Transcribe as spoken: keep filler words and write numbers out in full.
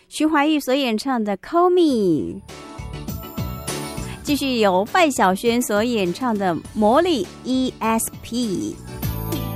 徐怀钰所演唱的 Call Me， 继续由范晓萱所演唱的魔力 E S P。